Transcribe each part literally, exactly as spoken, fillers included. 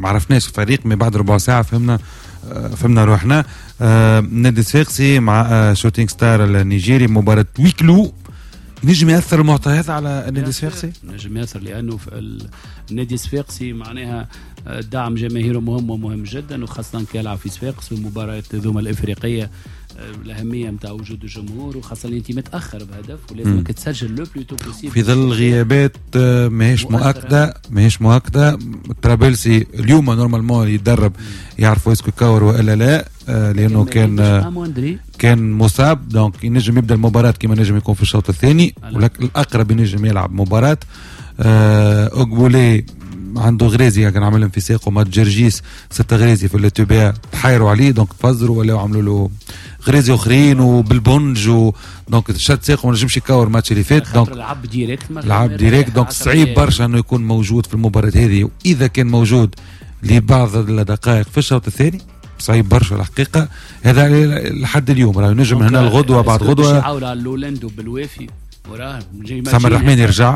ما عرفناش الفريق، من بعد ربع ساعه فهمنا فهمنا روحنا. نادي الصفاقسي مع شوتينغ ستار النيجيري، مباراه ويكلو. نجم ياثر المعطى هذا على النادي الصفاقسي؟ نجم ياثر لانه النادي الصفاقسي معناها دعم جماهيره مهم ومهم جدا، وخاصه كيلعب في صفاقس والمباريات ذوما الافريقيه الاهميه نتاع وجود الجمهور، وخاصه اللي انت متاخر بهدف ولازمك تسجل لو بلوتو بوسيبل في ظل غيابات ماهيش مؤكده ماهيش مؤكده. ترابلسي اليوم نورمالمون يتدرب، يعرفوا اسكو كاور والا لا، لانه كان كان مصاب، دونك ينجم يبدا المباراه كما نجم يكون في الشوط الثاني، ولكن الاقرب ينجم يلعب مباراه. اوغبولي عنده غريزي كان عمل انفساق، وما جرجيس ستة غريزي في الاتوبيا تحايروا عليه، دونك تفزروا ولا عملوا له غريزي اخرين وبالبنج و... دونك شد ساقه ما نجمش يكور الماتش اللي فات، دونك لعب ديريكت لعب ديريكت دونك صعيب برشا انه يكون موجود في المباراه هذه، واذا كان موجود لبعض الدقائق في الشوط الثاني صعيب برشا الحقيقه. هذا لحد اليوم راه نجم هنا الغدوه بعد غدوه يحاول على لولندو بالوافي وراه سامر الرحمن يرجع.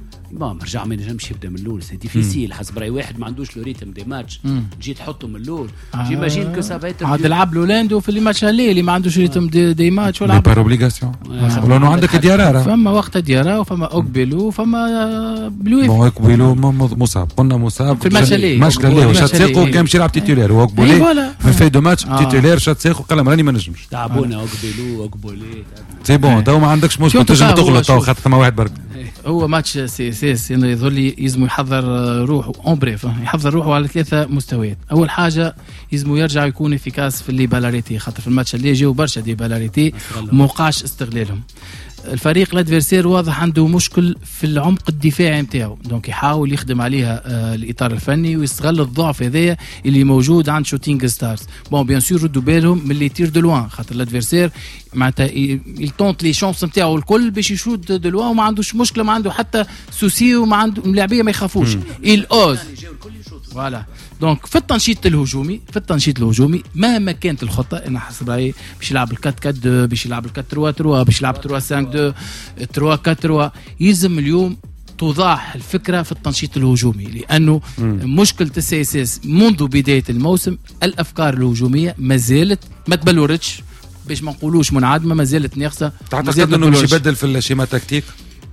ما مرجع ما ينجمش يبدا من الاول، سي ديفيسيل حسب راي واحد ما عندوش لو ريتم دي ماتش تجي تحطه من الاول. جيماجين كو سافيت عاد لعب لولاندو في الماتش اللي ما عندوش ريتم دي, دي ماتش ولا بار اوبليغاسيون، ولو عندك ديارة فما وقت ديارة وفما اوكبيلو وفما بلويف. ما اوكبيلو مصاب، قلنا مصاب في الماتش اللي ماتش اللي هو شات ساقو كان مشي يلعب تيتولير، واوكبيلو في في دو ماتش تيتولير شات ساقو قال راني ما نجمش. تعبونا اوكبيلو اوكبولي سي بون تو ما عندكش مشكل تنجم تغلط، تو خاطر ثما واحد برك. هو ماتش سي اس اس انه يظل يلزم يحضر روحه اون بريف، يحضر روحه على ثلاثه مستويات. اول حاجه يلزم يرجع يكون افيكاس في اللي بالاريتي، خاطر في الماتش اللي جاوا برشا دي بالاريتي ما وقعش استغلالهم. الفريق الادفيرسير واضح عنده مشكل في العمق الدفاعي نتاعو، دونك يحاول يخدم عليها آه الاطار الفني ويستغل الضعف هذايا اللي موجود عند شوتينغ ستارز. بون بيان سور ردوا بالهم من اللي يطير دو لوان، خاطر الادفيرسير معناتها يلتونت لي شانس نتاعو الكل باش يشوت دو لوان، وما عندوش مشكله، ما عنده حتى سوسي، وما عنده اللاعبيه ما يخافوش الاوز. فوالا دونك في التنشيط الهجومي في التنشيط الهجومي مهما كانت الخطه، انا حسب رايي باش يلعب الكات كات دو، باش يلعب الكات تروا تروا، باش يلعب تروا سانك دو، تروا كات تروا. يلزم اليوم توضح الفكره في التنشيط الهجومي، لانه مم. مشكله السي اس اس منذ بدايه الموسم الافكار الهجوميه ما زالت ما تبلورتش، باش ما نقولوش منعدمه، ما زالت ناقصه. تعتقد انه باش يبدل في الشيما تكتيك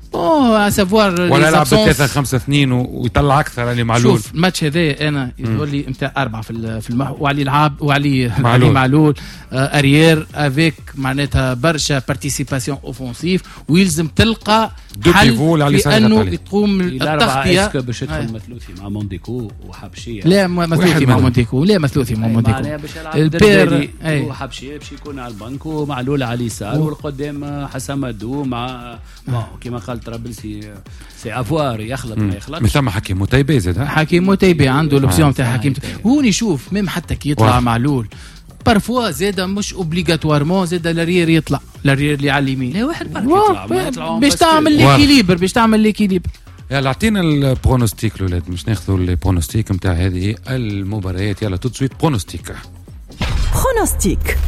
اوه سافوار ولا يلعب بثلاثة خمسة اثنين ويطلع اكثر اللي معلول؟ شوف الماتش هذا انا يقول لي نتاع اربعه في في المحو، وعلي لعاب وعلي معلول, معلول آه اريير افيك معناتها برشا بارتيسيباسيون اوفونسيف، ويلزم تلقى حل في انه تقوم التغطيه باش يدخل مثلوثي مع مونديكو وحبشيه. لا مثلوثي مع مونديكو، لا مثلوثي مع مونديكو البير وحبشيه باش يكون على البنك، ومعلول على اليسار، والقدام حسام مدو مع كما قال ترابلسي سي افوار يخلط ما يخلطش. مثل حكيم متيبي زاد حكيم متيبي عنده الاوبسيون تاع حكيم. هوني شوف ميم حتى كي يطلع معلول بارفوا زاده مش اوبليغاتوارمون زاده لارير يطلع لارير اللي على اليمين، لا واحد برك يطلع باش تعمل ليكيليبر باش تعمل ليكيليبر. يلا اعطينا البرونوستيك الاولاد، مش ناخذوا البرونوستيك نتاع هذه المباريات. يلا تو سويت برونوستيك برونوستيك.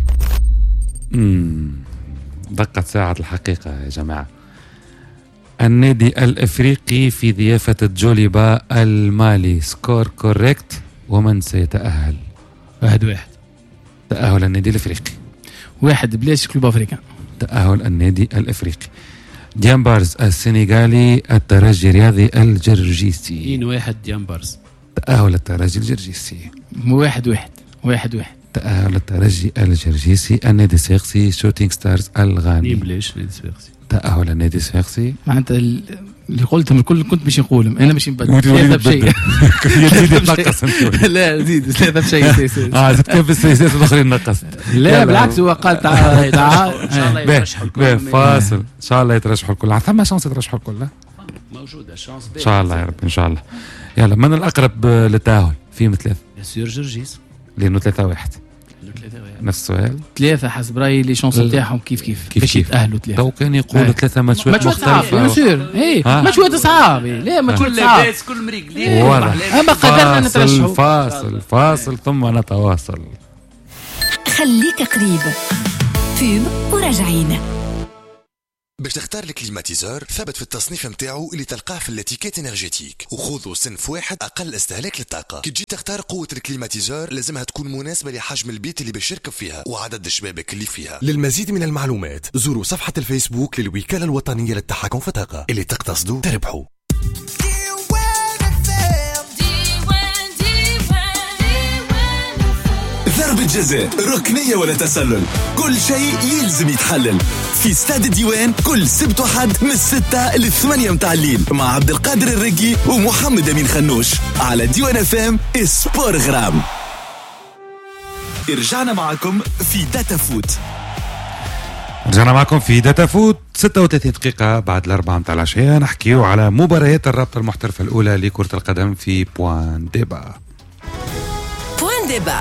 امم دقت ساعه الحقيقه يا جماعه. النادي الافريقي في ضيافه الجوليبا المالي، سكور كوريكت، ومن سيتاهل؟ واحد واحد تاهل النادي الافريقي. واحد بلاش كلوب افريقيا. تاهل النادي الافريقي. ديامبارز السنغالي، الترجي الرياضي الجرجيسي. اثنين واحد ديامبارز. تاهل الترجي الجرجيسي. واحد واحد واحد واحد. تاهل الترجي الجرجيسي. النادي الصفاقسي شوتينغ ستارز الغاني. بلاش النادي الصفاقسي. تأهل النادي الصفاقسي. معناتها اللي قلتهم الكل كنت باش نقولهم انا، باش نبدل ثلاثة بشيء. يزيد يتنقص لا زيد ثلاثة بشيء. اه زدت كيف السياسات الاخرين نقص؟ لا بالعكس هو قال تعال تعال ان شاء الله يترشحوا الكل. فاصل ان شاء الله يترشحوا الكل. ثم شانس يترشحوا الكل. موجوده شانس ان شاء الله يا رب ان شاء الله. يلا من الاقرب للتأهل فيهم ثلاثة؟ سير جرجيس لانه ثلاثة واحد. نفس السؤال. ثلاثة حسب رايي لي شانس نتاعهم كيف كيف كيف باش يتأهلوا ثلاثة. تو كان يقولوا ثلاثة ماتشات مختلفة. بيان سور اي ماتشات صعاب، لا ماتشات صعاب كل مريق اما قدرنا نترشحوا. فاصل فاصل ثم نتواصل. خليك قريب. فيب وراجعين. باش تختار الكليماتيزور ثبت في التصنيف متاعو اللي تلقاه في الاتيكيت انرجيتيك وخذوا صنف واحد اقل استهلاك للطاقه. كي تجي تختار قوه الكليماتيزور لازمها تكون مناسبه لحجم البيت اللي باش يركب فيها وعدد الشبابك اللي فيها. للمزيد من المعلومات زوروا صفحه الفيسبوك للوكاله الوطنيه للتحكم في الطاقه. اللي تقتصدوا تربحوا. ضربة جزاء، ركنية ولا تسلل، كل شيء يلزم يتحلل في استاد الديوان كل سبت وحد من الستة للثمانية متاع الليل مع عبد القادر الرقي ومحمد أمين خنوش على ديوان اف ام سبور غرام. رجعنا معكم في داتا فوت. رجعنا معكم في داتا فوت ستة وثلاثين دقيقة بعد الأربعة متاع العشية. نحكيو على مباريات الرابطة المحترفة الأولى لكرة القدم في بوان ديبا. بوان ديبا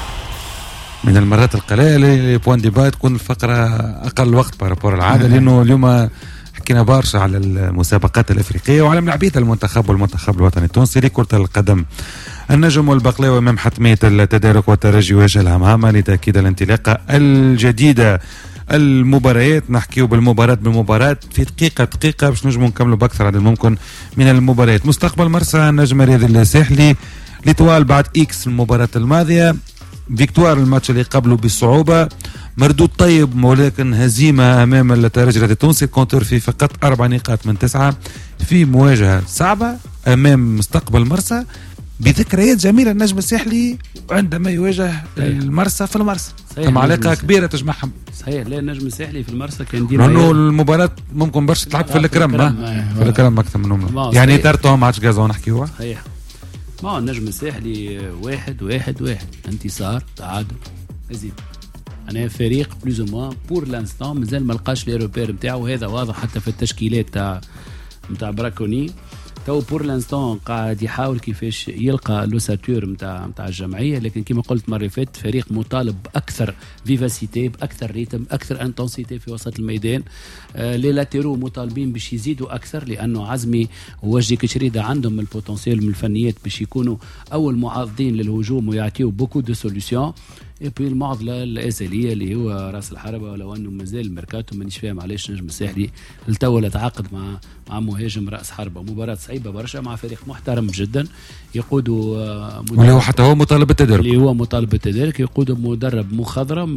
من المرات القليلة بوان ديبا تكون الفقرة أقل وقت بارابور العادة، لأنه اليوم حكينا بارشا على المسابقات الأفريقية وعلى ملاعبية المنتخب والمنتخب الوطني التونسي لكرة القدم. النجم والبقلاوي أمام حتمية التدارك والترجي وجه الهمهمة لتأكيد الانطلاقة الجديدة. المباريات نحكيو بالمباراة بالمباراة في دقيقة دقيقة باش نجمو نكملوا بأكثر عدد ممكن من المباريات. مستقبل مرسى النجم الرياضي الساحلي لطوال بعد إكس المباراة الماضية، فيكتوار الماتش اللي قبله بصعوبة، مردود طيب ولكن هزيمة أمام الترجي التونسي، كونتر في فقط أربع نقاط من تسعة في مواجهة صعبة أمام مستقبل مرسى بذكريات جميلة النجم الساحلي عندما يواجه المرسى في المرسى. ثم علاقة كبيرة تجمعهم. صحيح. لا النجم الساحلي في المرسى كان ديما لأنه المباراة ممكن برشا تلعب في الكرم في الكرم أكثر منهم، يعني ترتهم ما عادش جازون نحكيوها. صحيح. ما النجم الساحلي واحد واحد واحد انتصار تعادل هزيمة. أنا فريق بلوز او موان بور لانستون مازال ما لقاش ليروبير نتاعو، هذا واضح حتى في التشكيلات تاع نتاع براكوني. تو بور لانستون قاعد يحاول كيفاش يلقى لوساتور نتاع نتاع الجمعيه، لكن كما قلت مره فاتت فريق مطالب باكثر فيفاسيتي، باكثر ريتم، اكثر انتنسيتي في وسط الميدان. آه لي لاتيرو مطالبين باش يزيدوا اكثر، لانه عزمي ووجدي كشريده عندهم البوتنسيال من الفنيات باش يكونوا اول معارضين للهجوم ويعطيو بوكو دو سوليوشن. اي المعضله الازليه اللي هو راس الحربه، ولو انه مازال الميركاتو مانيش فاهم علاش نجم الساحلي التو تعاقد مع مع مهاجم راس حربه. مباراه صعيبه برشا مع فريق محترم جدا يقودوا واللي هو حتى هو مطالب بالتدرب، اللي هو مطالب بالتدرب يقودوا مدرب مخضرم.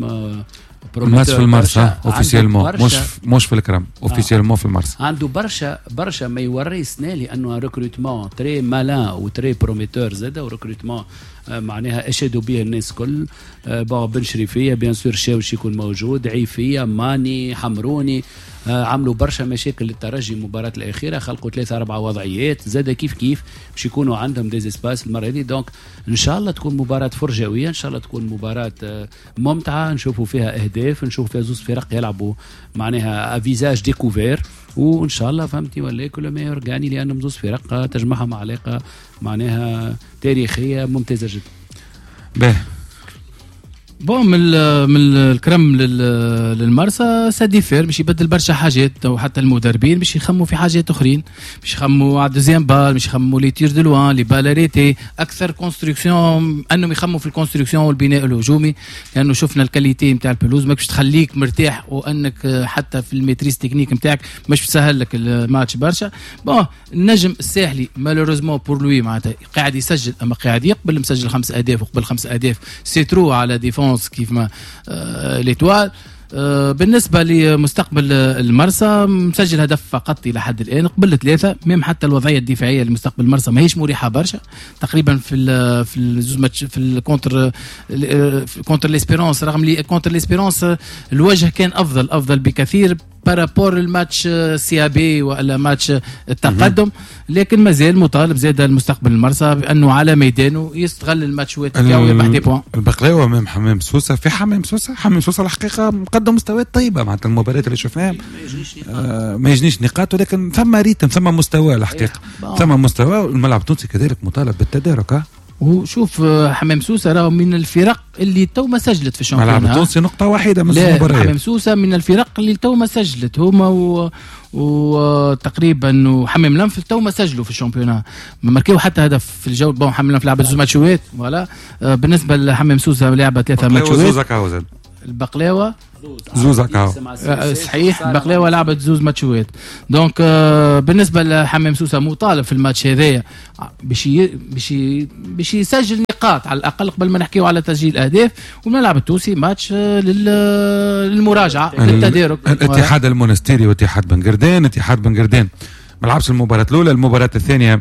الماتش في المرسى اوفيسيالمون، مش مش في الكرم اوفيسيالمون آه. في المرسى عنده برشا برشا ما يوري سنه، لانه ريكروتمون تري مالان وتري بروميتور زاده، وريكروتمون آه معناها اشادوا به الناس كل. آه بن شريفيه بيان سور شاوش يكون موجود، عيفيه، ماني، حمروني. آه عملوا برشا مشاكل للترجي المباراة الأخيرة، خلقوا ثلاثة أربعة وضعيات زاد كيف كيف باش يكونوا عندهم ديز اسباس المرة دي. دونك إن شاء الله تكون مباراة فرجوية، إن شاء الله تكون مباراة آه ممتعة، نشوفوا فيها أهداف، نشوف فيها زوز فرق يلعبوا معناها فيزاج ديكوفير، وإن شاء الله فهمتي ولا كل ما يرجعني، لأنهم زوز فرق تجمعهم علاقة معناها تاريخية ممتازة جدا. به بون من من الكرم للمرسى ساديفير باش يبدل برشا حاجات، وحتى المدربين باش يخموا في حاجات اخرين، باش يخموا على دوزيام بال، باش يخموا لي تير دو لوان، لي بالاريتي، اكثر كونستركسيون، انهم يخموا في الكونستركسيون والبناء الهجومي، لانه شفنا الكاليتي نتاع البلوز ما باش تخليك مرتاح، وانك حتى في الميتريس تكنيك نتاعك مش بتسهل لك الماتش برشا. بون النجم الساحلي مالوريزمون بور لوي معناتها قاعد يسجل، اما قاعد يقبل مسجل خمس اهداف وقبل خمس اهداف سيترو على ديفونس كيف ما آه ليتوال. آه بالنسبة لمستقبل المرسى مسجل هدف فقط إلى حد الآن، قبل ثلاثة، ميم حتى الوضعية الدفاعية لمستقبل المرسى ما هيش مريحة برشا تقريبا في ال في الزوج ماتش في الكونتر كونتر ليسبيرونس، رغم لي كونتر ليسبيرونس الوجه كان أفضل أفضل بكثير بارابور الماتش سي بي ولا ماتش التقدم، لكن مازال مطالب زاد المستقبل المرسى بانه على ميدانه يستغل الماتشات نتاعو ويربح دي بوان. البقلاوي امام حمام سوسه، في حمام سوسه حمام سوسه الحقيقه مقدم مستويات طيبه معناتها المباريات اللي شفناها آه ما يجنيش نقاط، ولكن ثم ريتم ثم مستوى الحقيقه ثم مستوى. الملعب التونسي كذلك مطالب بالتدارك. ها وشوف حمام سوسه راهو من الفرق اللي تو ما سجلت في الشامبيونات. الملعب التونسي نقطه واحده من المباريات. حمام سوسه من الفرق اللي تو ما سجلت، هما و... وتقريبا وحمام لنف تو ما سجلوا في الشامبيونات، ما ماركيو حتى هدف في الجو. بون حمام لنف لعبت زوج ماتشات ولا آه بالنسبه لحمام سوسه لعبه ثلاثه ماتشات. البقلاوه زوز هكا صحيح. البقلاوه لعبت زوز ماتشوات. دونك آه بالنسبه لحمام سوسه مطالب في الماتش هذايا باش باش باش يسجل نقاط على الاقل قبل ما نحكيو على تسجيل اهداف. والملعب التونسي ماتش آه للمراجعه للتدارك. الاتحاد المونستيري واتحاد بنقردان. اتحاد بنقردان ما لعبش المباراه الاولى، المباراه الثانيه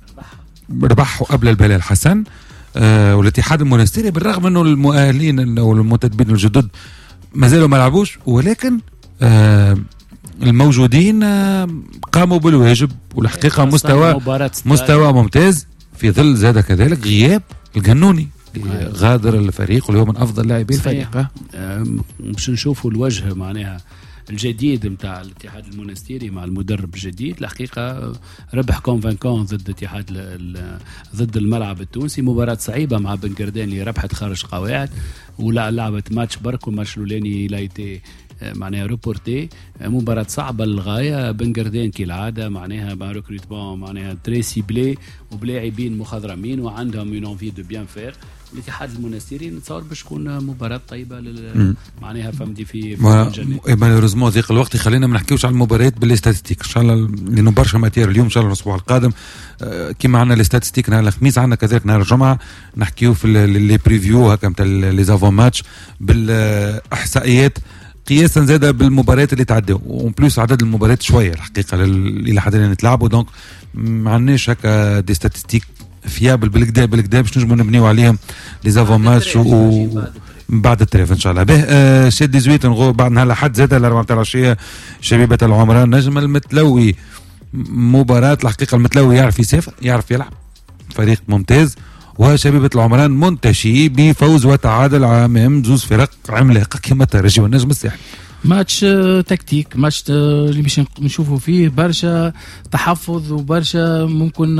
ربحوا قبل البلال الحسن. آه والاتحاد المونستيري بالرغم انه المؤهلين او المنتدبين الجدد ما زالوا ما لعبوش، ولكن آه الموجودين آه قاموا بالواجب، والحقيقه مستوى مستوى ممتاز في ظل زاد كذلك غياب القنوني غادر الفريق واليوم من افضل لاعبي الفريق. باش نشوفوا الوجه معناها الجديد نتاع الاتحاد المونستيري مع المدرب الجديد. الحقيقه ربح كونفانكون ضد اتحاد ضد الملعب التونسي. مباراه صعيبه مع بنقردان اللي ربحت خارج قواعد، ولا لعبت ماتش برك والماتش الاولاني لايتي معناها روبورتي. مباراة صعبة للغاية. بنقردان كالعادة معناها مع ريكروتمون معناها تري سيبلي وبلاعبين مخضرمين وعندهم اون انفي دو بيان فير. الاتحاد المونستيري نتصور باش تكون مباراة طيبة لل... معناها فهمتي في مالوريزمون ضيق الوقت خلينا ما نحكيوش على المباريات بالاستاتستيك ان شاء الله، لانه برشا ماتير اليوم ان شاء الله الاسبوع القادم. آه كيما عندنا الاستاتستيك نهار الخميس عندنا كذلك نهار الجمعة نحكيو في لي بريفيو هكا نتاع لي زافون ماتش بالاحصائيات قياسا زاده بالمباريات اللي تعدوا، وان بلوس عدد المباريات شويه الحقيقه الى حد الان نتلعبوا. دونك ما عندناش هكا دي ستاتستيك فيابل بالكدا بالكدا باش نجموا نبنيو عليهم لي زافون ماتش و بعد التريف ان شاء الله. به آه شاد ثمانية عشر بعد نهار الاحد زاد الاربعه تاع العشيه شبيبه العمران نجم المتلوي. مباراه الحقيقه المتلوي يعرف يسافر يعرف يلعب، فريق ممتاز، وشبيبة العمران منتشي بفوز وتعادل امام زوز فرق عملاقه كما الترجي والنجم الساحلي. ماتش تكتيك، ماتش اللي باش نشوفوا فيه برشا تحفظ وبرشا ممكن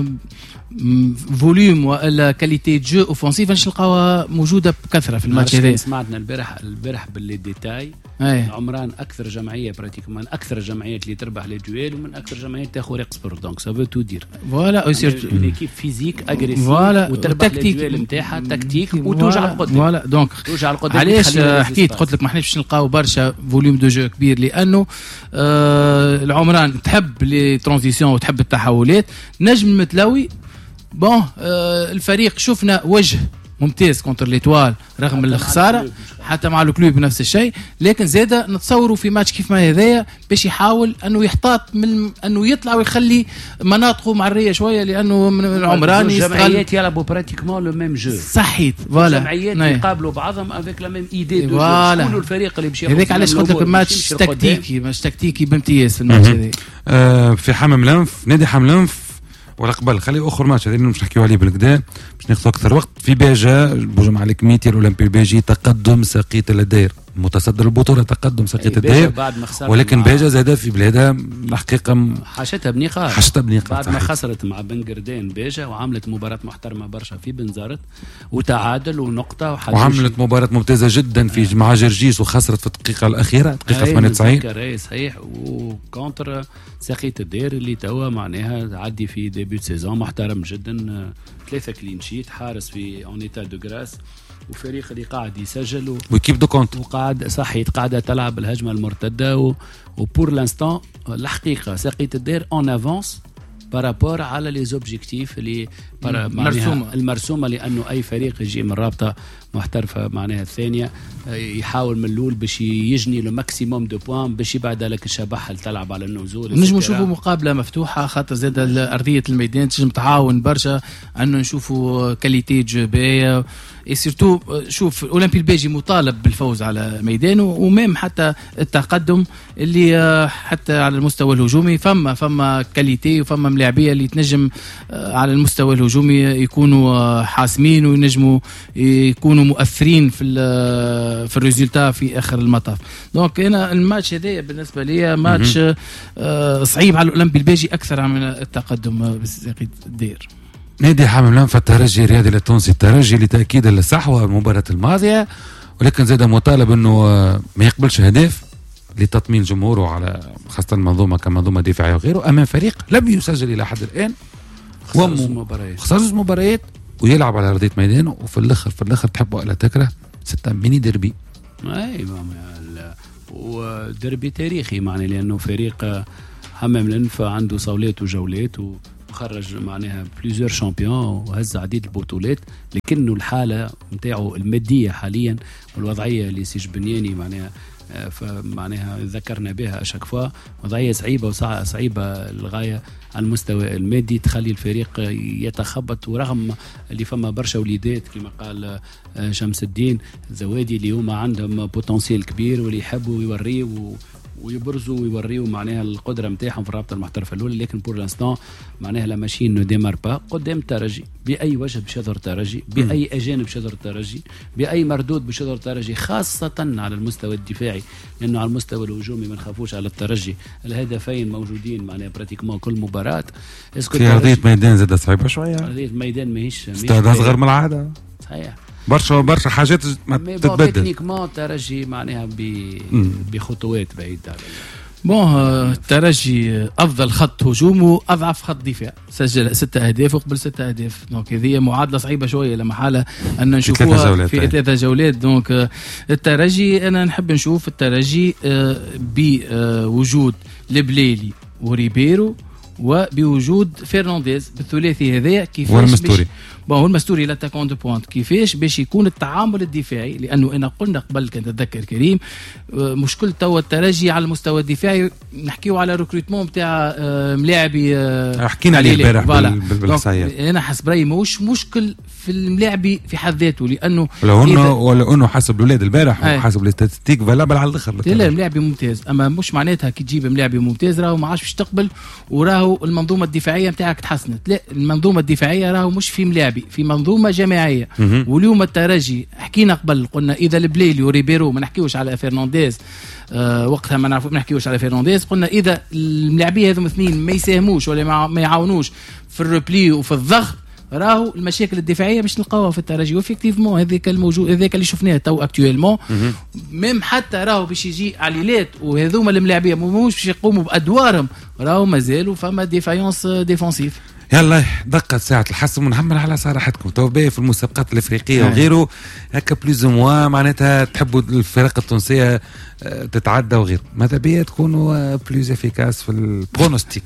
فوليوم والا كاليتي جو اوفنسيف باش نلقاوها موجوده بكثره في الماتش هذا. سمعتنا البارح البارح باللي ديتاي عمران اكثر جمعيه براتيكومون اكثر الجمعيات اللي تربح لي دويل ومن اكثر جمعيات تاخذ ريكسبور. دونك سا فو تو دير فوالا او سيرتو ليكيب فيزيك اغريسيف وتربح لي دويل نتاعها تكتيك وتوجع القدام. فوالا دونك توجع القدام. علاش حكيت قلت لك ما احناش باش نلقاو برشا فوليوم دو جو كبير لانه آه العمران تحب لي ترانزيسيون وتحب التحولات. نجم متلوي بون آه الفريق شفنا وجه ممتاز كونتر ليتوال رغم الخساره، حتى مع الكلوب نفس الشيء، لكن زاده نتصوروا في ماتش كيف ما هذايا باش يحاول انه يحتاط من انه يطلع ويخلي مناطقه معريه شويه، لانه من العمراني الجمعيات يلعبوا براتيكمون لو ميم جو. صحيت فوالا الجمعيات يقابلوا بعضهم افيك لا ميم ايدي دو شكون الفريق اللي باش ياخذ. هذاك علاش قلت لك الماتش تكتيكي مش تكتيكي بامتياز في الماتش هذا. آه في حمام لنف نادي حمام لنف ولا قبل خلي اخر ماتش هذا مش نحكيو عليه بالكدا باش ناخذ اكثر وقت. في باجا بوجمع الكميتي الاولمبي الباجي تقدم ساقية الداير متصدر البطوله تقدم ساقية الداير، ولكن باجا زاد في بلادها الحقيقه حاشتها بنقاط حاشتها بنقاط بعد ما خسرت مع بنقردان باجا وعملت مباراه محترمه برشا في بنزرت وتعادل ونقطه وعملت مباراه ممتازه جدا في آه. مع جرجيس وخسرت في الدقيقه الاخيره دقيقه ثمانية وتسعين صحيح وكونتر ساقية الدير اللي توا معناها عدي في ديبيو سيزون محترم جدا. ثلاثه كلين شيت حارس في اون ايتا دو غراس وفريق اللي قاعد يسجل و... وكيف دو كونت وقاعد صحيح قاعده تلعب الهجمه المرتده و... وبور لانستون الحقيقه ساقية الدير اون افونس بارابور على لي زوبجيكتيف اللي مرسومه المرسومه، لانه اي فريق يجي من رابطه محترفه معناها الثانيه يحاول من الاول باش يجني لو ماكسيموم دو بوان باش يبعد لك الشبح تلعب على النزول. نجم نشوفوا مقابله مفتوحه خاطر زاد ارضيه الميدان تنجم تعاون برشا انه نشوفوا كاليتي جوبيه اي سيرتو. شوف الاولمبي الباجي مطالب بالفوز على ميدانه ومام حتى التقدم اللي حتى على المستوى الهجومي فما فما كاليتي وفما ملاعبيه اللي تنجم على المستوى الهجومي يكونوا حاسمين وينجموا يكونوا مؤثرين في في الريزولتا في اخر المطاف. دونك انا الماتش هذا بالنسبه لي ماتش صعيب على الاولمبي الباجي اكثر من التقدم بساقية الدير. نادي حمام لنف الترجي الرياضي التونسي الترجي لتاكيد الصحوه المباراه الماضيه، ولكن زاد مطالب انه ما يقبلش هدف لتطمين جمهوره على خاصه المنظومه كمنظومه دفاعيه وغيره امام فريق لم يسجل الى حد الان خسر مباريات ويلعب على ارضيه ميدانه. وفي الاخر في الاخر تحبوا الا تكره ستة ميني ديربي اي ودربي تاريخي معناه لانه فريق حمام الانفا عنده صولات وجولات وخرج معناها بليزيور شامبيون وهز عديد البطولات، لكنه الحاله نتاعو الماديه حاليا والوضعيه اللي سي جبنياني معناها فمعناها ذكرنا بها اشك فوا وضعيه صعيبه وصعيبه للغايه على المستوى المادي، تخلي الفريق يتخبط. ورغم اللي فما برشا وليدات كما قال شمس الدين زوادي اللي هما عندهم بوتنسيال كبير واللي يحبوا يوريوا ويبرزوا ويوريوا معناها القدره نتاعهم في الرابطه المحترفه الاولى، لكن بور لانستون معناها لا ماشين نو ديمار با قدام الترجي باي وجه باش يظهر الترجي، باي اجانب باش يظهر الترجي، باي مردود باش يظهر الترجي، خاصه على المستوى الدفاعي، لانه على المستوى الهجومي ما نخافوش على الترجي. الهدفين موجودين معناها براتيكمون كل مباراه. في ارضيه ميدان زاد صعيبه شويه، ارضيه ميدان ماهيش استاد اصغر من العاده صحيح، برشا برشا حاجات ما تتبدل تكنيكمون الترجي معناها بخطوات بعيده. بون الترجي افضل خط هجوم واضعف خط دفاع، سجل ستة اهداف وقبل ستة اهداف، دونك هذه معادله صعيبه شويه لما حاله ان نشوفوها في ثلاثه جولات. دونك الترجي انا نحب نشوف الترجي بوجود البليلي وريبيرو وبوجود فرنانديز بالثلاثي هذايا كيفاش والمستوري بون المستوري لاتاكون دو بوينت كيفاش باش يكون التعامل الدفاعي، لانه انا قلنا قبل كان تتذكر كريم مشكل توا الترجي على المستوى الدفاعي، نحكيو على ريكروتمون نتاع ملاعبي حكينا عليه البارح بالحصايا. انا حسب رايي ماهوش مشكل في الملاعبي في حد ذاته، لانه لو انه ولا انه حسب الاولاد البارح وحسب الاستاتستيك فالابل على الاخر. لا ملاعبي ممتاز، اما مش معناتها كي تجيب ملاعبي ممتاز راهو ما عادش باش تقبل وراهو المنظومه الدفاعيه نتاعك تحسنت. لا المنظومه الدفاعيه راهو مش في ملاعبي، في منظومه جماعيه. واليوم الترجي حكينا قبل قلنا اذا البليلي وريبيرو ما نحكيوش على فرنانديز أه وقتها ما نعرفوا ما نحكيوش على فرنانديز، قلنا اذا الملاعبين هذوم اثنين ما يساهموش ولا ما يعاونوش في الريبلي وفي الضغط راهو المشاكل الدفاعيه باش نلقاوها في الترجي. وفيكتيفمون هذاك الموجود هذاك اللي شفناه تو اكطويلمون ميم حتى راهو باش يجي عليلات وهذوما الملاعبين مش باش يقوموا بادوارهم راهو مازالوا فما ديفايونس ديفونسيف. يلا دقت ساعة الحسم ونحمل على صراحتكم. تو باهي في المسابقات الافريقيه وغيره هكا بلوز موا معناتها تحبوا الفرق التونسيه تتعدى وغيره، ماذا بيا تكونوا بلوز افيكاس في البرونوستيك.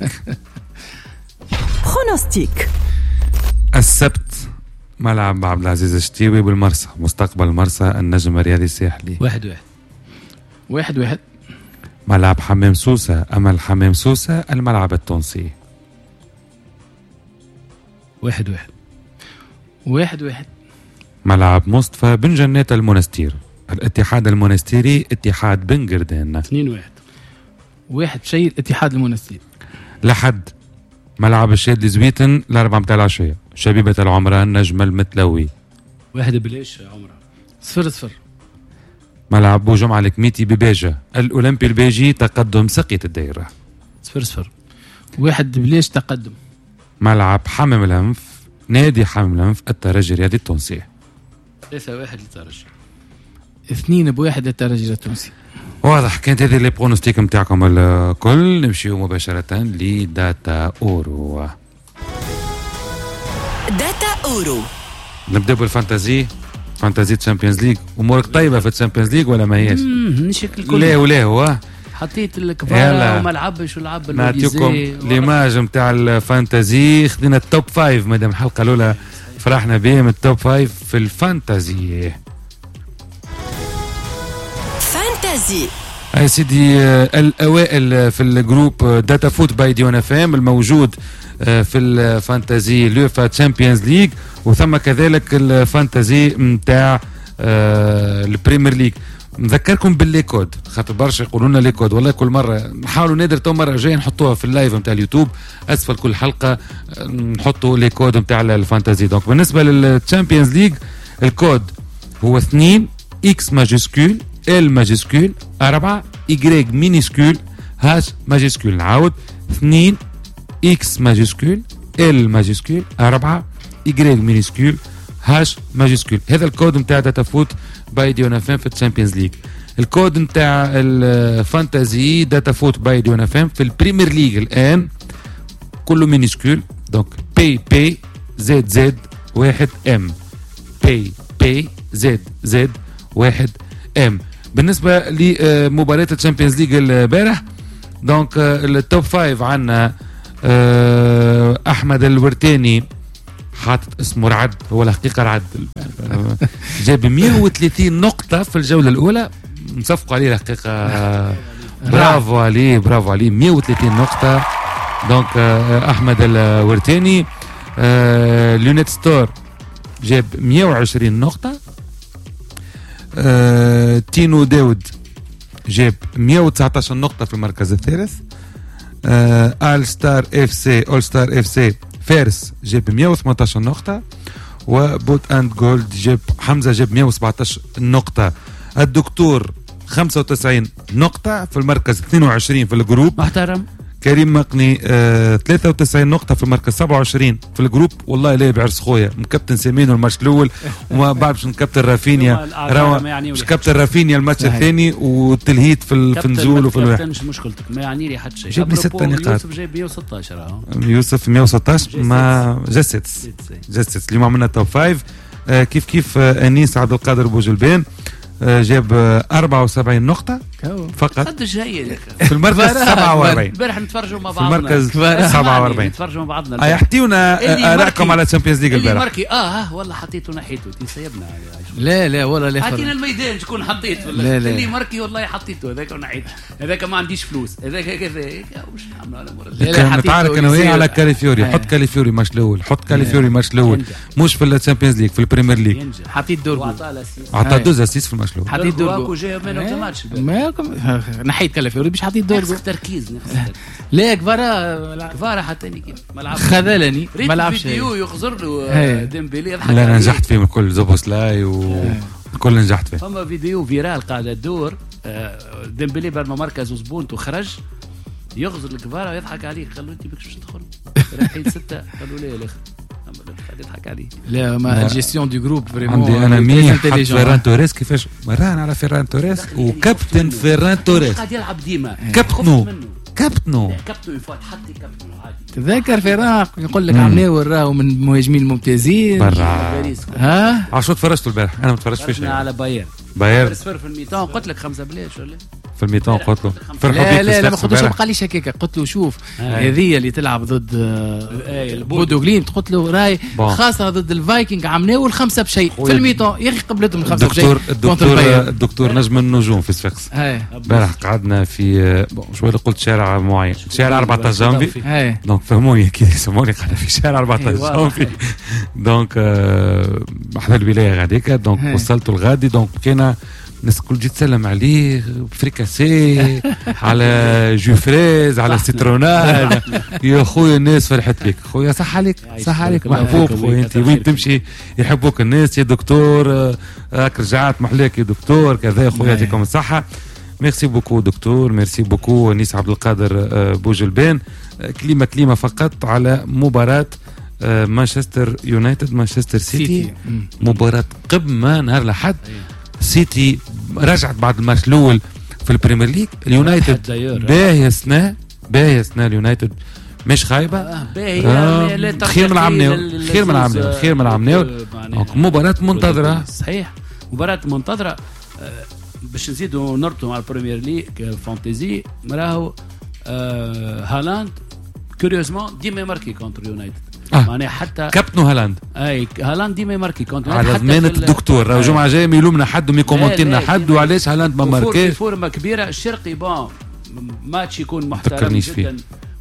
برونوستيك السبت ملعب عبد العزيز الشتيوي بالمرسى، مستقبل مرسى النجم الرياضي الساحلي. واحد واحد واحد واحد ملعب حمام سوسة أمل حمام سوسة الملعب التونسي. واحد واحد واحد واحد ملعب مصطفى بن جنات المنستير الاتحاد المنستيري اتحاد بن قردان. اثنين واحد واحد شيء الاتحاد المنستيري. لحد ملعب الشاد زويتن الأربعة متاع العشية شبيبة العمران نجم المتلوي. واحد بلاش عمره. صفر صفر ملعب بو جمعة الكميتي بباجة الأولمبي البيجي تقدم سقية الدائرة. صفر صفر واحد بلاش تقدم. ملعب حمام الأنف نادي حمام الأنف الترجي الرياضي التونسي. ثلاثة واحد للترجي. اثنين بواحد للترجي التونسي. واضح. كانت هذه لي برونوستيك نتاعكم الكل. نمشيو مباشرة لداتا أورو. داتا أورو نبدأ بالفانتازي. فانتازي تشامبيونز ليج. أمورك طيبة في التشامبيونز ليج ولا ما هيش؟ نشكل كل لا ولا هو حطيت الكفاره وما لعبش ولعب. نعطيكم ليماج نتاع الفانتازي. خدينا التوب فايف مادام الحلقة الأولى فرحنا بهم. التوب فايف في الفانتازي. فانتازي يا سيدي الأوائل في الجروب داتا فوت باي ديونا فام الموجود في الفانتازي لوفا تشامبيونز ليج، وثم كذلك الفانتازي نتاع البريمير ليج. نذكركم باللي كود خاطر برشا يقولوا لنا لي كود، والله كل مره نحاولوا نادر تو مره جايه نحطوها في اللايف نتاع اليوتيوب اسفل كل حلقه نحطوا لي كود نتاع الفانتازي. دونك بالنسبه للتشامبيونز ليج الكود هو اثنين اكس ماجيسكول ال ماجيسكول أربعة إيجريك مينيسكول هاش ماجيسكول. نعاود اثنين اكس ماجيسكول ال ماجيسكول أربعة إيجريك مينيسكول هاش ماجيسكول. هذا الكود نتاع داتا فوت باي ديونا فام في الشامبيونز ليج. الكود نتاع الفانتازي داتا فوت باي ديونا فام في البريمير ليج الان كله مينيسكول. دونك بي بي زد زد واحد ام بي بي زد زد واحد ام. بالنسبه لمباراه الشامبيونز ليج البارح دونك التوب فايف عندنا احمد الورتاني حاطط اسمه رعد، هو الحقيقه رعد، جاب مئة وثلاثين نقطه في الجوله الاولى، نصفقوا عليه الحقيقه، برافو عليه برافو عليه، مئة وثلاثين نقطه. دونك احمد الورتاني. اليونت ستور جاب مئة وعشرين نقطه. تينو داود جاب مئة وتسعة عشر نقطه في المركز الثالث. آل ستار اف سي اول ستار اف سي فارس جاب مئة وثمانية عشر نقطة، وبوت اند جولد جاب حمزة جاب مئة وسبعة عشر نقطة. الدكتور خمسة وتسعين نقطة في المركز اثنين وعشرين في الجروب محترم. كريم مقني آه ثلاثة وتسعين نقطة في المركز سبعة وعشرين في الجروب، والله لا بعرس خويا مكابتن سيمينو الماتش الأول وما بعرفش نكابتن رافينيا روا مش كابتن رافينيا الماتش الثاني والتلهيت في في النزول وفي الواحد. مش مشكلتك ما يعني لي حتى شيء. جاب لي ستة نقاط. يوسف جاب مئة وستة عشر اهو. يوسف مئة وستة عشر ما جسدس جسدس اليوم عملنا توب فايف. آه كيف كيف آه انيس عبد القادر بوجلبان آه جاب آه أربعة وسبعين نقطة فقط. قدش هي في المركز سبعة وأربعين. امبارح نتفرجوا مع بعضنا. في المركز سبعة وأربعين. نتفرجوا مع بعضنا. يحكيونا آرائكم على الشامبيونز ليج البارح. ماركي اه والله حطيته ناحيته تيسيبنا. لا لا والله لا. حاطين الميدان شكون حطيت ولا اللي ماركي والله حطيته هذاك ونحيته هذاك ما عنديش فلوس هذاك كذا واش نعملوا على مور. لا نتعارك انا وياه على كاليفيوري. حط كاليفيوري ماتش الاول، حط كاليفيوري ماتش الاول مش في الشامبيونز ليج في البريمير ليج. حطيت دورغو عطى دوز اسيس في الماتش الاول. حطيت دورغو جاي مان اوف ذا ماتش. نحيت كاليفيوري باش حطيت دورغو. نفس التركيز نفس لا كفارا كفارا حتى كيف ملعب خذلني ما لعبش. فيديو يخزر له ديمبلي يضحك. لا انا نجحت فيه من كل زوبوسلاي وكل نجحت فيه. فما فيديو فيرال قاعده تدور ديمبلي بعد ما مركز وزبونت وخرج يغزر الكفارا ويضحك عليه. قالوا انت بكش باش تدخل رايحين ستة. قالوا ليه الاخر قاعد يضحك عليه. لا ما الجيستيون دو جروب فريمون عندي انا مين حط فيران توريس كيفاش مران على فيران توريس وكابتن فيران توريس قاعد يلعب ديما كابتنو كابتنو كابتنو يفوت حتى كابتنو عادي. تذكر فيران يقول لك عمناور راهو من المهاجمين الممتازين برا. ها عشان تفرجتوا البارح انا ما تفرجتش فيش على بايرن بايرن صفر في الميتان. قلت لك خمسة بلاش ولا في الميتان قلت له لا لا لا ما قلتلوش ما قاليش هكاك. قلت له شوف هذه اللي تلعب ضد بودو غليمت قلت له راي خاصه ضد الفايكنج عمناو الخمسه بشيء في الميتان يا اخي قبلتهم الخمسه بشيء. الدكتور الدكتور نجم النجوم في صفاقس امبارح قعدنا في شويه قلت شارع معين شارع أربعة عشر جانفي دونك فهموني كي يسموني قاعد في شارع أربعة عشر جانفي دونك احنا الولايه غاديك دونك وصلت الغادي دونك كان الناس الكل جيت تسلم عليه فريكاسي على جو فريز على سيتروناد. يا خويا الناس فرحت بك خويا صح عليك صح عليك محبوب خويا انت وين تمشي يحبوك الناس يا دكتور راك رجعت محلاك يا دكتور كذا يا خويا يعطيكم الصحه. ميرسي بوكو دكتور ميرسي بوكو نيس عبد القادر بوجلبان. كلمه كلمه فقط على مباراه مانشستر يونايتد مانشستر سيتي. مباراه قمه نهار الاحد. سيتي رجعت بعد الماتش الاول في البريمير ليج. اليونايتد باهي سنه باهي سنه اليونايتد مش خايبه آه خير من عمناو خير من عمناو خير من عمناو مباراه منتظره صحيح مباراه منتظره. آه باش نزيدوا نربطوا مع البريمير ليج فانتزي راهو آه هالاند كوريوزمون ديما ماركي كونتر يونايتد. آه. معناها حتى كابتنو هالاند اي هالاند ديما ماركي كونتر على ضمانة الدكتور راهو الجمعه الجايه ميلومنا حد وميكومونتي لنا حد وعلاش هالاند ما ماركاش. فورمه كبيره الشرقي بون ماتش يكون محترم جدا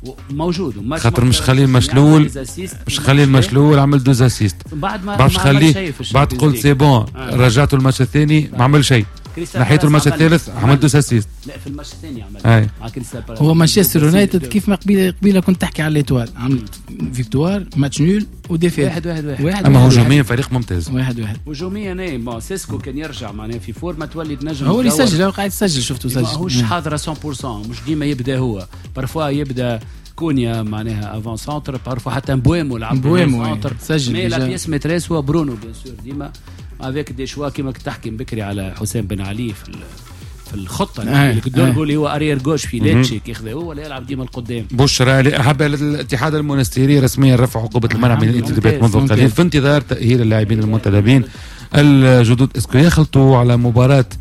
موجود خاطر مش خليل مشلول مش خليل مشلول عمل دوز اسيست بعد ما باش خليه بعد قلت سي بون رجعته الماتش الثاني ما عمل شيء ناحيته الماتش الثالث عمل دوز اسيست. لا في الماتش الثاني عمل مع كريستال بالاس. هو مانشستر يونايتد كيف ما قبيله قبيله كنت تحكي على ليتوال عملت فيكتوار ماتش نول وديفيت واحد واحد واحد, واحد اما هجوميا فريق ممتاز واحد واحد هجوميا اي بون سيسكو كان يرجع معناها في فورما تولي تنجم هو اللي سجل هو قاعد يسجل شفته سجل ماهوش حاضر مية بالمية مش ديما يبدا هو بارفوا يبدا كونيا معناها افون سونتر بارفوا حتى مبويمو لعب مبويمو سجل مي لا بيس ميتريس هو برونو بيان سور ديما افيك دي شوا كيما تحكي بكري على حسام بن علي في في الخطه اللي كنت نقول هو ارير جوش في ليتشي كياخذ هو اللي يلعب ديما القدام. بشرى حب الاتحاد المونستيري رسميا رفع عقوبه المنع من الانتدابات منذ قليل في انتظار تاهيل اللاعبين المنتدبين الجدد. اسكو يخلطوا على مباراه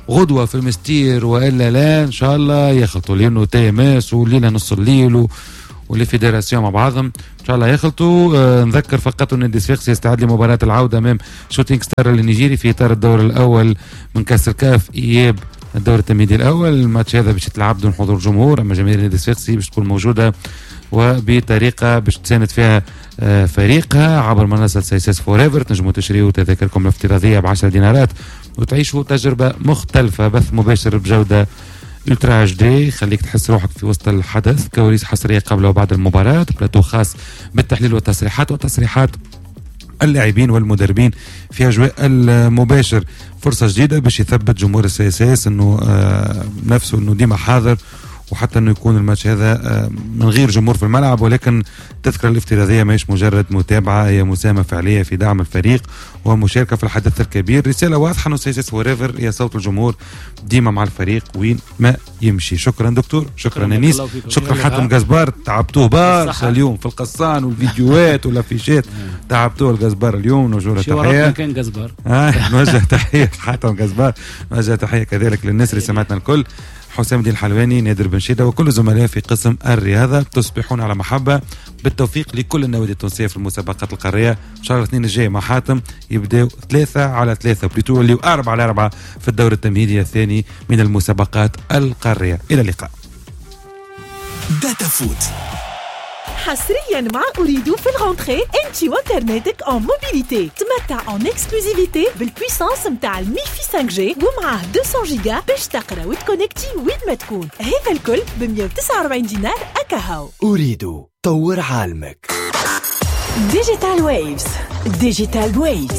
غدوة في المستير وإلا لا إن شاء الله يخلطوا لأنه تي ام اس وليلة نص الليل واللي فيدراسيون مع بعضهم ان شاء الله يخلطوا. آه نذكر فقط ان النادي الصفاقسي يستعد لمباراه العوده امام شوتينغ ستار النيجيري في اطار الدور الاول من كاس الكاف اياب الدور التمهيدي الاول. الماتش هذا باش يتلعب بدون حضور جمهور، اما جماهير النادي الصفاقسي باش تكون موجوده وبطريقه باش تساند فيها آه فريقها عبر منصه سايساس فور ايفر. تنجموا تشريوا تذاكركم الافتراضيه ب عشرة دينارات وتعيشوا تجربه مختلفه، بث مباشر بجوده الترا اتش دي، خليك تحس روحك في وسط الحدث، كواليس حصريه قبل وبعد المباراه، بلاتو خاص بالتحليل والتصريحات وتصريحات اللاعبين والمدربين في اجواء المباشر. فرصه جديده باش يثبت جمهور السي اس اس انه آه نفسه انه ديما حاضر، وحتى انه يكون الماتش هذا آه من غير جمهور في الملعب، ولكن التذكره الافتراضيه ماهيش مجرد متابعه، هي مساهمه فعليه في دعم الفريق ومشاركه في الحدث الكبير. رساله واضحه انه سي اس اس فوريفر هي صوت الجمهور ديما مع الفريق وين ما يمشي. شكرا دكتور، شكرا انيس، شكرا حاتم جزبار، تعبتوه برشا اليوم في القصان والفيديوهات والافيشات، تعبتوه الجزبار اليوم، نوجه تحيه. كان جزبار اه نوجه تحيه حاتم جزبار، نوجه تحيه كذلك للناس اللي سمعتنا الكل، حسام الدين الحلواني، نادر بن شيدة وكل زملاء في قسم الرياضة. تصبحون على محبة، بالتوفيق لكل النوادي التونسية في المسابقات القارية. إن شاء الله الاثنين الجاي مع حاتم يبدأوا ثلاثة على ثلاثة بليتو اللي أربعة على أربعة في الدور التمهيدي الثاني من المسابقات القارية. إلى اللقاء. داتا فوت حصريا مع أريدو في الغونتري انتي وانترنتك اون موبيليتي، تمتع اون اكسكلوزيفيتي بالبويسانس متاع الميفي خمسة جي ومعاه مئتين جيجا باش تقرا وتكونكتي وين ما تكون. هذا الكل ب مئة وتسعة وأربعين دينار اكاهو. أريدو طور عالمك. ديجيتال ويفز، ديجيتال ويفز.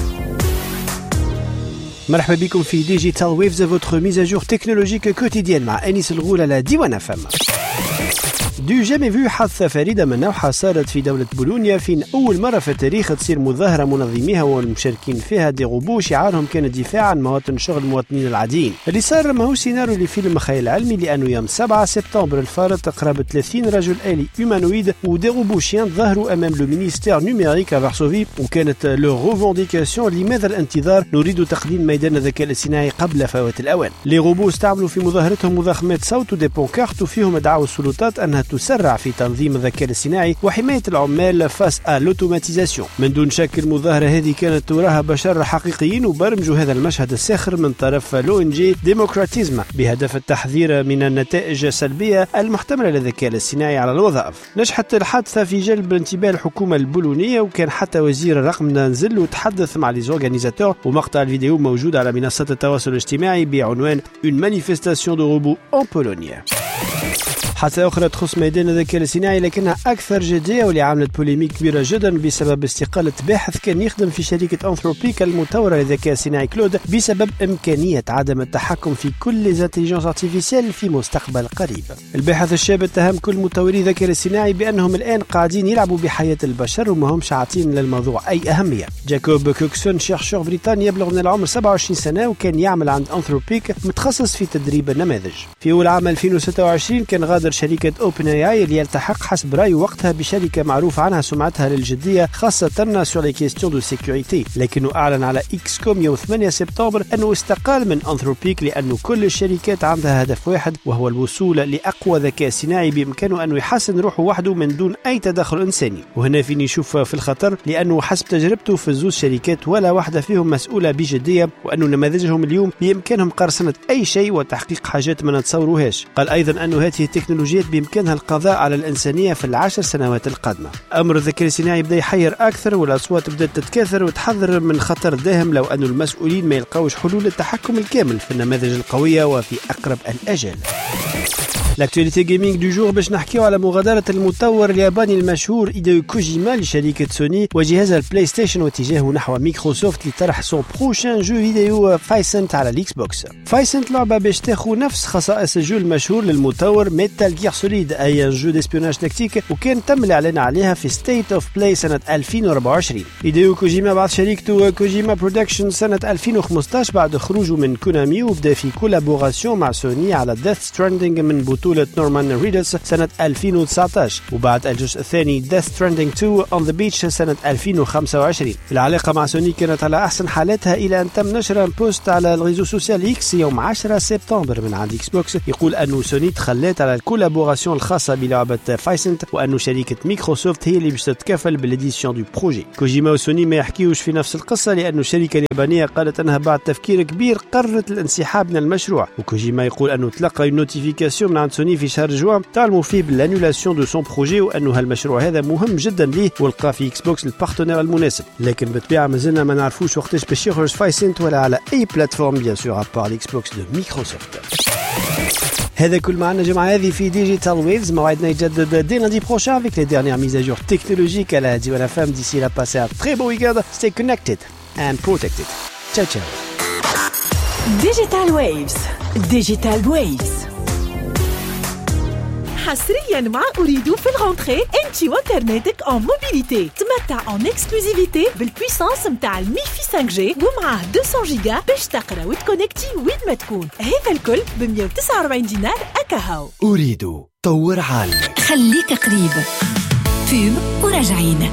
مرحبا بكم في ديجيتال ويفز، votre mise à jour technologique quotidienne مع أنيس الغول على ديوان اف ام. دو جامي فيو حادثة فريدة من نوعها صارت في دولة بولونيا، فين أول مرة في التاريخ تصير مظاهرة منظميها والمشاركين فيها دي غوبو شعارهم كان الدفاع عن مواطن شغل المواطنين العاديين. اللي صار ماهوش سيناريو لفيلم خيال علمي، لأنه يوم سبعة سبتمبر الفارط قرابة ثلاثين رجل آلي هيومانويد ودي غوبوشيان ظهروا أمام لو مينيستير نيميريك فارسوفي، وكانت لو ريفونديكاسيون لماذا الانتظار، نريد تقديم ميدان الذكاء الاصطناعي قبل فوات الأوان. لي غوبو استعملوا في مظاهرتهم مضخمات صوت ودي بونكارت، وفيهم دعوا السلطات أنها تسرع في تنظيم الذكاء الاصطناعي وحماية العمال فاس ا لوتوماتيزاسيون. من دون شك المظاهرة هذه كانت وراها بشر حقيقيين، وبرمجوا هذا المشهد الساخر من طرف لو ان جي ديموكراتيزم بهدف التحذير من النتائج السلبية المحتملة للذكاء الاصطناعي على الوظائف. نجحت الحادثة في جلب انتباه الحكومة البولونية، وكان حتى وزير الرقم نزل وتحدث مع لي زورغانيزاتور، ومقطع الفيديو موجود على منصات التواصل الاجتماعي بعنوان Une manifestation de robots en Pologne. حادثة أخرى تخص ميدان الذكاء الاصطناعي لكنها أكثر جدية، واللي عملت بوليميك كبيرة جدا بسبب استقالة باحث كان يخدم في شركة أنثروبيك المطورة للذكاء الاصطناعي كلود، بسبب إمكانية عدم التحكم في كل ليزانتيليجنس ارتيفيسيال في مستقبل قريب. الباحث الشاب اتهم كل مطوري الذكاء الاصطناعي بأنهم الآن قاعدين يلعبوا بحياة البشر وما همش عاطين للموضوع أي أهمية. جاكوب كوكسون شيرشور بريطاني يبلغ من العمر سبعة وعشرين سنة، وكان يعمل عند أنثروبيك متخصص في تدريب النماذج. في أول عام ألفين وستة وعشرين كان غادر شركة اوبن اي اي اللي يلتحق حسب رايه وقتها بشركة معروف عنها سمعتها للجدية خاصة سور لي كيستيون دو سيكوريتي، لكنه أعلن على إكس كوم يوم ثمانية سبتمبر أنه استقال من أنثروبيك لأنه كل الشركات عندها هدف واحد، وهو الوصول لأقوى ذكاء صناعي بإمكانه أنه يحسن روحه وحده من دون أي تدخل إنساني. وهنا فيني نشوف في الخطر، لأنه حسب تجربته في الزوز شركات ولا واحدة فيهم مسؤولة بجدية، وأنه نماذجهم اليوم بإمكانهم قرصنة أي شيء وتحقيق حاجات ما نتصوروهاش. قال أيضا أنه هذه التكنولوجيات بإمكانها القضاء على الإنسانية في العشر سنوات القادمة. أمر الذكاء الاصطناعي بدأ يحير أكثر، والأصوات بدأت تتكاثر وتحذر من خطر داهم لو أن المسؤولين ما يلقاوش حلول للتحكم الكامل في النماذج القوية وفي أقرب الأجل. لاكتواليتي جيمنج دو جور باش نحكيو على مغادرة المطور الياباني المشهور هيديو كوجيما لشركة سوني وجهاز البلاي ستيشن واتجاهه نحو مايكروسوفت لطرح سون بروشان جو فيديو فايسنت على الاكس بوكس. فايسنت لعبة باش تاخو نفس خصائص الجو المشهور للمطور ميتال جير سوليد، اي جو ديسبيوناج تكتيك، وكان تم الاعلان عليها في ستيت اوف بلاي سنة ألفين وأربعة وعشرين. هيديو كوجيما بعد شركته كوجيما برودكشن سنة ألفين وخمسطاش بعد خروجه من كونامي، وبدا في كولابوراسيون مع سوني على ديث ستراندينج من بطولة بطولة نورمان ريدس سنة ألفين وتسعة عشر، وبعد الجزء الثاني Death Stranding اثنين On the Beach سنة ألفين وخمسة وعشرين. العلاقة مع سوني كانت على أحسن حالاتها إلى أن تم نشر بوست على الريزو سوسيال إكس يوم عشرة سبتمبر من عند إكس بوكس يقول أنه سوني تخلت على الكولابوراسيون الخاصة بلعبة فايسنت، وأنه شركة مايكروسوفت هي اللي باش تتكفل بالإديسيون دو بروجي. كوجيما وسوني ما يحكيوش في نفس القصة، لأنه الشركة اليابانية قالت أنها بعد تفكير كبير قررت الانسحاب من المشروع. وكوجيما يقول أنه تلقى نوتيفيكاسيون من عند سوني في شهر جوان تعلموا فيه بالانولاسيون دو سون بروجي، وأنه هالمشروع هذا مهم جدا ليه ولقى في إكس بوكس البارتنير المناسب. لكن بالطبيعة مازلنا ما نعرفوش وقتاش باش يخرج فايسنت ولا على أي بلاتفورم بيان سور ابار الإكس بوكس دو مايكروسوفت. هذا كل معنا جمعة هذه في ديجيتال ويفز. موعدنا يتجدد دي lundi prochain avec les dernières mises à jour technologiques à la Diwan F M. D'ici là, passez un très beau week-end. Stay connected and protected. Ciao ciao. Digital Waves. Digital Waves. حصريا مع أريد في الغونتري انتي وانترنتك en موبيليتي. تمتع en exclusivité بالبويسانس متاع الميفي خمسة جي ومعاه مئتين جيجا باش تقرا وتكونكتي وين ما تكون. هذا الكل ب مئة وتسعة وأربعين دينار أكاهو. أريد طور عالمك. خليك قريب. فيب وراجعين.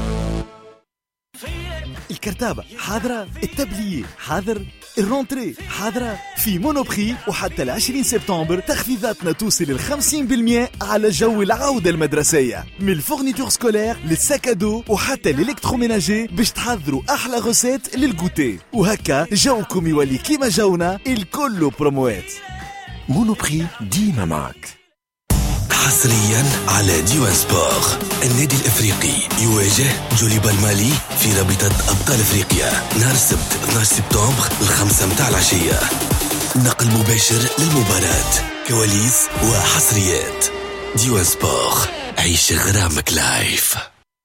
الكرتابة حاضرة، التبلية حاضر، الرونتري حاضرة. في مونوبري وحتى العشرين سبتمبر تخفيضاتنا توصل الخمسين بالمئة على جو العودة المدرسية، من الفورنيتور سكولير للسكادو وحتى الالكتروميناجي باش تحضروا أحلى غسات للغوتي، وهكا جوكم يولي كيما جونا الكل بروموات. مونوبري ديما معك. حصريا على ديوان سبور. النادي الافريقي يواجه جوليبال مالي في رابطة ابطال افريقيا نهار السبت اثني عشر سبتمبر الخمسة متاع العشية. نقل مباشر للمباراة، كواليس وحصريات. ديوان سبور، عيش غرامك لايف.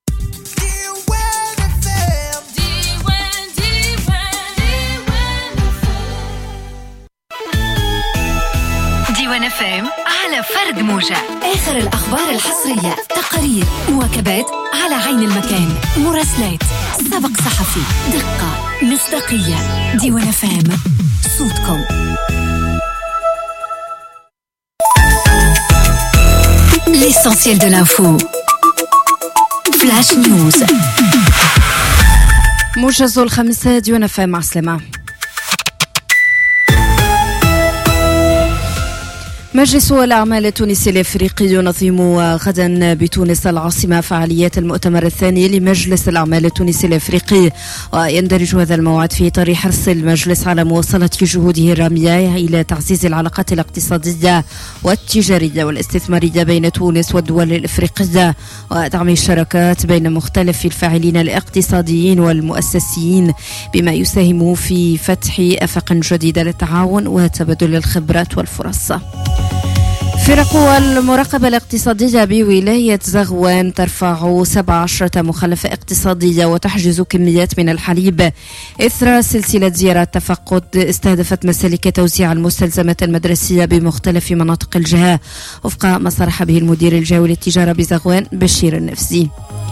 ديوان اف ام على فرد موجة. آخر الأخبار الحصرية، تقارير، مواكبات على عين المكان، مراسلات، سبق صحفي، دقة، مصداقية. ديوان اف ام، صوتكم. L'essentiel de l'info. Flash News. موجز الخميس. ديوان اف ام، مع السلامة. مجلس الأعمال التونسي الأفريقي ينظم غدا بتونس العاصمة فعاليات المؤتمر الثاني لمجلس الأعمال التونسي الأفريقي، ويندرج هذا الموعد في إطار حرص المجلس على مواصلة جهوده الرامية إلى تعزيز العلاقات الاقتصادية والتجارية والاستثمارية بين تونس والدول الأفريقية، ودعم الشراكات بين مختلف الفاعلين الاقتصاديين والمؤسسيين بما يساهم في فتح آفاق جديدة للتعاون وتبادل الخبرات والفرص. فرق المراقبة الاقتصادية بولاية زغوان ترفع سبع عشرة مخالفة اقتصادية وتحجز كميات من الحليب إثر سلسلة زيارات تفقد استهدفت مسالك توزيع المستلزمات المدرسية بمختلف مناطق الجهة، وفق ما صرح به المدير الجهوي للتجارة بزغوان بشير النفسي.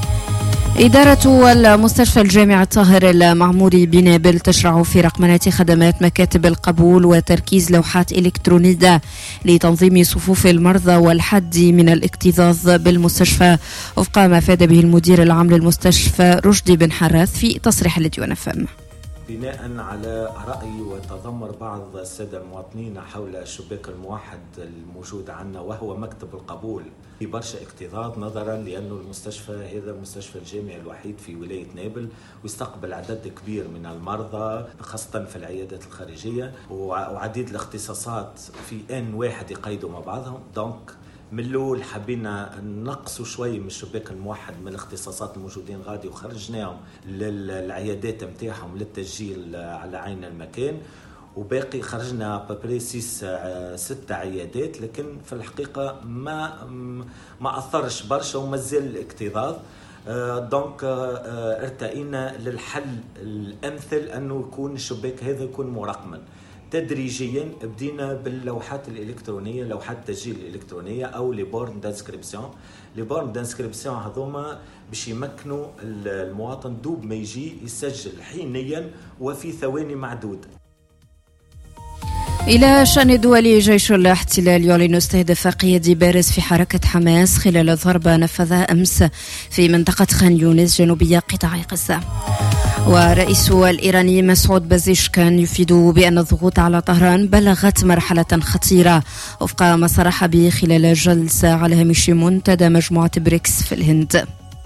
إدارة المستشفى الجامعي الطاهر المعموري بنابل تشرع في رقمنة خدمات مكاتب القبول وتركيز لوحات إلكترونية لتنظيم صفوف المرضى والحد من الاكتظاظ بالمستشفى، وفق ما أفاد به المدير العام للمستشفى رشدي بن حراث في تصريح لديوان اف ام. بناء على رأي وتذمر بعض السادة المواطنين حول الشباك الموحد الموجود عندنا وهو مكتب القبول في برشا اكتظاظ، نظرا لأنه المستشفى هذا المستشفى الجامعي الوحيد في ولاية نابل ويستقبل عدد كبير من المرضى خاصة في العيادات الخارجية وعديد الاختصاصات في آن واحد يقيدوا مع بعضهم. دونك من الأول حبينا نقصوا شوي من الشباك الموحد من الاختصاصات الموجودين غادي وخرجناهم للعيادات متاعهم للتسجيل على عين المكان، وباقي خرجنا بابري سيس ستة عيادات، لكن في الحقيقة ما ما أثرش برشا وما زال الاكتظاظ. دونك ارتئينا للحل الأمثل أنه يكون الشباك هذا يكون مرقما. تدريجيا بدينا باللوحات الإلكترونية، لوحات التسجيل الإلكترونية أو لي بورن دانسكريبسيون. لي بورن دانسكريبسيون هذوما باش يمكنوا المواطن دوب ما يجي يسجل حينيا وفي ثواني معدودة. إلى شأن دولي، جيش الاحتلال يعلن استهداف قيادي بارز في حركة حماس خلال ضربة نفذها أمس في منطقة خان يونس جنوبية قطاع غزة. ورئيس الإيراني مسعود بازيشكان يفيد بأن الضغوط على طهران بلغت مرحلة خطيرة وفق ما صرح به خلال جلسة على هامش منتدى مجموعة بريكس في الهند.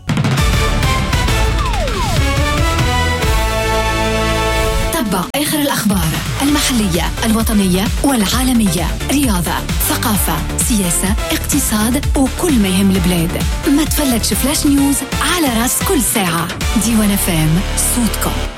تابع آخر الأخبار المحلية الوطنية والعالمية، رياضة، ثقافة، سياسة، اقتصاد وكل ما يهم البلاد. ما تفلتش فلاش نيوز على راس كل ساعة. ديوان فام، صوتكم.